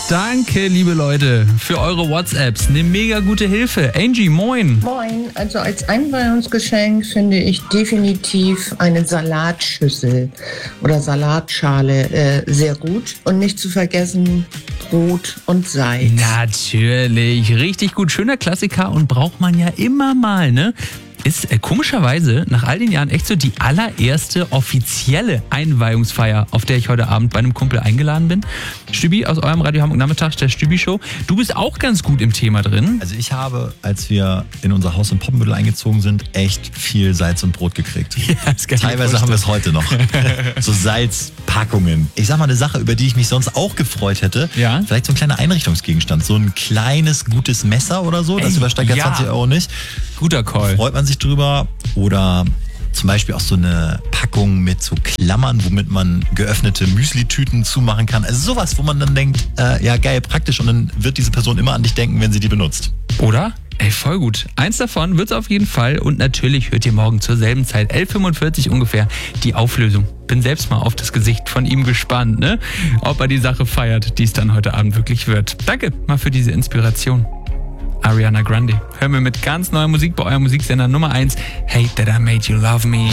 Danke, liebe Leute, für eure WhatsApps. Eine mega gute Hilfe. Angie, moin. Moin, also als Einweihungsgeschenk finde ich definitiv eine Salatschüssel oder Salatschale sehr gut. Und nicht zu vergessen Brot und Salz. Natürlich, richtig gut. Schöner Klassiker und braucht man ja immer mal, ne? Ist komischerweise nach all den Jahren echt so die allererste offizielle Einweihungsfeier, auf der ich heute Abend bei einem Kumpel eingeladen bin. Stübi aus eurem Radio Hamburg Nachmittag, der Stübi-Show. Du bist auch ganz gut im Thema drin. Also ich habe, als wir in unser Haus in Poppenbüttel eingezogen sind, echt viel Salz und Brot gekriegt. Ja, das kann ich mir Teilweise haben wir es heute noch. So Salzpackungen. Ich sag mal eine Sache, über die ich mich sonst auch gefreut hätte. Ja? Vielleicht so ein kleiner Einrichtungsgegenstand. So ein kleines, gutes Messer oder so. Das übersteigt ja 20 Euro nicht. Guter Call. Freut man sich drüber. Oder zum Beispiel auch so eine Packung mit so Klammern, womit man geöffnete Müsli-Tüten zumachen kann. Also sowas, wo man dann denkt, ja geil, praktisch. Und dann wird diese Person immer an dich denken, wenn sie die benutzt. Oder? Ey, voll gut. Eins davon wird's auf jeden Fall. Und natürlich hört ihr morgen zur selben Zeit, 11:45 ungefähr, die Auflösung. Bin selbst mal auf das Gesicht von ihm gespannt, ne? Ob er die Sache feiert, die es dann heute Abend wirklich wird. Danke mal für diese Inspiration. Ariana Grande. Hören wir mit ganz neuer Musik bei eurem Musiksender Nummer 1. Hate That I Made You Love Me.